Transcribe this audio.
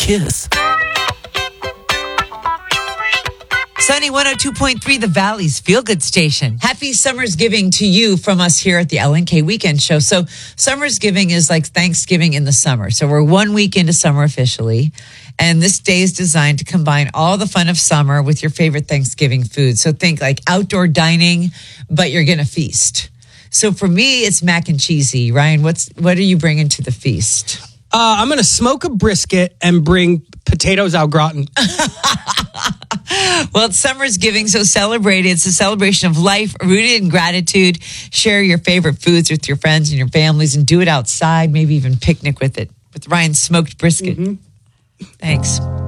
Kiss. Sunny 102.3, the Valley's Feel Good Station. Happy Summer's Giving to you from us here at the LNK Weekend Show. So Summer's Giving is like Thanksgiving in the summer. So we're 1 week into summer officially. And this day is designed to combine all the fun of summer with your favorite Thanksgiving food. So think like outdoor dining, but you're going to feast. So for me, it's mac and cheesy. Ryan, what are you bringing to the feast? I'm going to smoke a brisket and bring potatoes au gratin. Well, it's Summer's Giving, so celebrate it. It's a celebration of life rooted in gratitude. Share your favorite foods with your friends and your families and do it outside, maybe even picnic with it, with Ryan's smoked brisket. Mm-hmm. Thanks.